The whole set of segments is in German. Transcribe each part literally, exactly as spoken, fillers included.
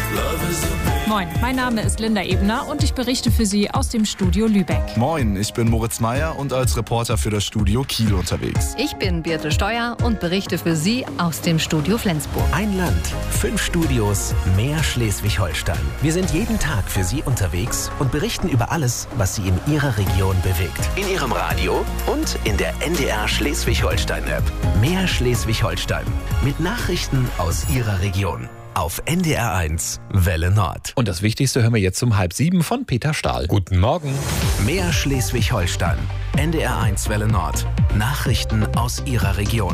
Moin, mein Name ist Linda Ebner und ich berichte für Sie aus dem Studio Lübeck. Moin, ich bin Moritz Meyer und als Reporter für das Studio Kiel unterwegs. Ich bin Birte Steuer und berichte für Sie aus dem Studio Flensburg. Ein Land, fünf Studios, mehr Schleswig-Holstein. Wir sind jeden Tag für Sie unterwegs und berichten über alles, was Sie in Ihrer Region bewegt. In Ihrem Radio und in der N D R Schleswig-Holstein-App. Mehr Schleswig-Holstein mit Nachrichten aus Ihrer Region. Auf N D R eins Welle Nord. Und das Wichtigste hören wir jetzt um halb sieben von Peter Stahl. Guten Morgen. Mehr Schleswig-Holstein. N D R eins Welle Nord. Nachrichten aus Ihrer Region.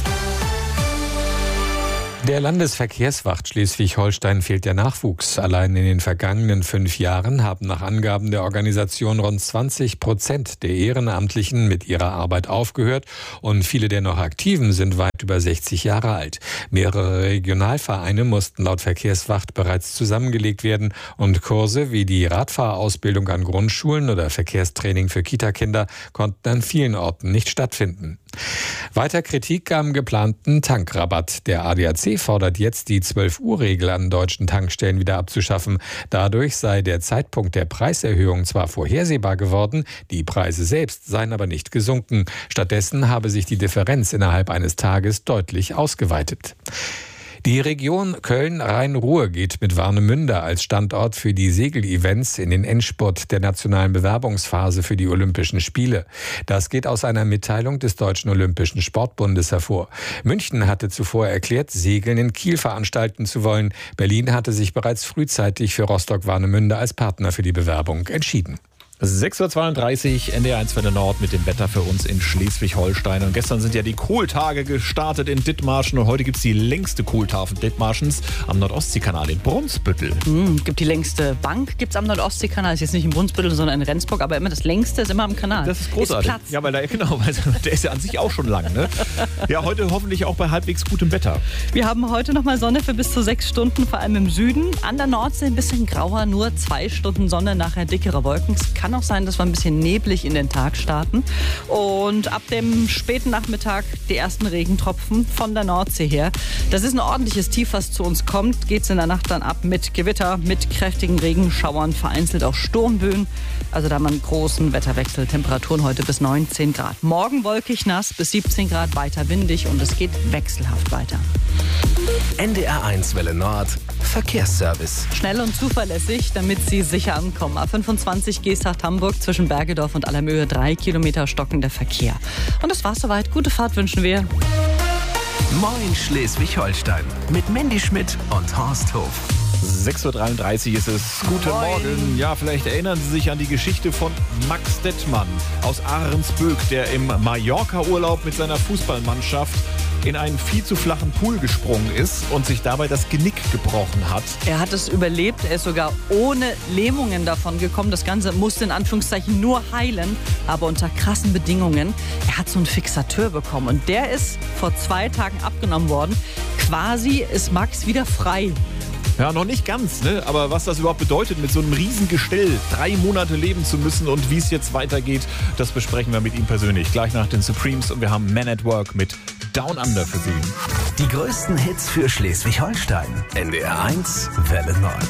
Der Landesverkehrswacht Schleswig-Holstein fehlt der Nachwuchs. Allein in den vergangenen fünf Jahren haben nach Angaben der Organisation rund zwanzig Prozent der Ehrenamtlichen mit ihrer Arbeit aufgehört und viele der noch Aktiven sind weit über sechzig Jahre alt. Mehrere Regionalvereine mussten laut Verkehrswacht bereits zusammengelegt werden und Kurse wie die Radfahrausbildung an Grundschulen oder Verkehrstraining für Kitakinder konnten an vielen Orten nicht stattfinden. Weiter Kritik am geplanten Tankrabatt. Der A D A C fordert jetzt, die zwölf-Uhr-Regel an deutschen Tankstellen wieder abzuschaffen. Dadurch sei der Zeitpunkt der Preiserhöhung zwar vorhersehbar geworden, die Preise selbst seien aber nicht gesunken. Stattdessen habe sich die Differenz innerhalb eines Tages deutlich ausgeweitet. Die Region Köln-Rhein-Ruhr geht mit Warnemünde als Standort für die Segelevents in den Endspurt der nationalen Bewerbungsphase für die Olympischen Spiele. Das geht aus einer Mitteilung des Deutschen Olympischen Sportbundes hervor. München hatte zuvor erklärt, Segeln in Kiel veranstalten zu wollen. Berlin hatte sich bereits frühzeitig für Rostock-Warnemünde als Partner für die Bewerbung entschieden. sechs Uhr zweiunddreißig, N D R eins Welle Nord mit dem Wetter für uns in Schleswig-Holstein. Und gestern sind ja die Kohltage gestartet in Dithmarschen und heute gibt es die längste Kohltafel Dithmarschens am Nordostseekanal in Brunsbüttel. Hm, gibt die längste Bank, gibt es am Nordostseekanal, ist jetzt nicht in Brunsbüttel, sondern in Rendsburg, aber immer das längste ist immer am Kanal. Das ist großartig. Ist Platz. Ja, weil da, genau, weil der ist ja an sich auch schon lang, ne? Ja, heute hoffentlich auch bei halbwegs gutem Wetter. Wir haben heute nochmal Sonne für bis zu sechs Stunden, vor allem im Süden. An der Nordsee ein bisschen grauer, nur zwei Stunden Sonne, nachher dickere Wolken. Es kann auch sein, dass wir ein bisschen neblig in den Tag starten. Und ab dem späten Nachmittag die ersten Regentropfen von der Nordsee her. Das ist ein ordentliches Tief, was zu uns kommt. Geht es in der Nacht dann ab mit Gewitter, mit kräftigen Regenschauern, vereinzelt auch Sturmböen. Also da haben wir einen großen Wetterwechsel. Temperaturen heute bis neunzehn Grad. Morgen wolkig nass, bis siebzehn Grad, weiter windig und es geht wechselhaft weiter. N D R eins Welle Nord. Verkehrsservice. Schnell und zuverlässig, damit Sie sicher ankommen. A fünfundzwanzig Geesthacht-Hamburg zwischen Bergedorf und Allermöhe drei Kilometer stockender Verkehr. Und das war's soweit. Gute Fahrt wünschen wir. Moin Schleswig-Holstein mit Mandy Schmidt und Horst Hof. sechs Uhr dreiunddreißig ist es. Guten Moin. Morgen. Ja, vielleicht erinnern Sie sich an die Geschichte von Max Dettmann aus Ahrensböck, der im Mallorca-Urlaub mit seiner Fußballmannschaft in einen viel zu flachen Pool gesprungen ist und sich dabei das Genick gebrochen hat. Er hat es überlebt, er ist sogar ohne Lähmungen davon gekommen. Das Ganze musste in Anführungszeichen nur heilen, aber unter krassen Bedingungen. Er hat so einen Fixateur bekommen und der ist vor zwei Tagen abgenommen worden. Quasi ist Max wieder frei. Ja, noch nicht ganz, ne? Aber was das überhaupt bedeutet, mit so einem Riesengestell drei Monate leben zu müssen und wie es jetzt weitergeht, das besprechen wir mit ihm persönlich. Gleich nach den Supremes und wir haben Man at Work mit Down Under für Sie. Die größten Hits für Schleswig-Holstein. N D R eins Welle Nord.